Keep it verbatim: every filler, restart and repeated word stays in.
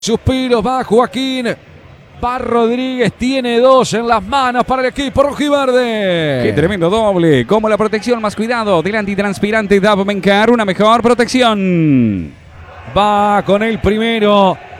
Suspiros, va Joaquín. Va Rodríguez, tiene dos en las manos para el equipo rojiverde. Qué tremendo doble. Como la protección, más cuidado del antitranspirante Davo Mencar. Una mejor protección. Va con el primero.